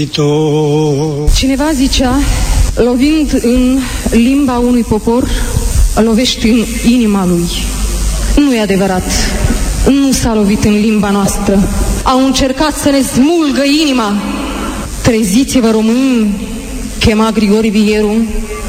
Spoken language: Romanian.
Cineva zicea, lovind în limba unui popor, lovești în inima lui. Nu e adevărat. Nu s-a lovit în limba noastră. Au încercat să ne smulgă inima. Treziți-vă, români, chema Grigore Vieru.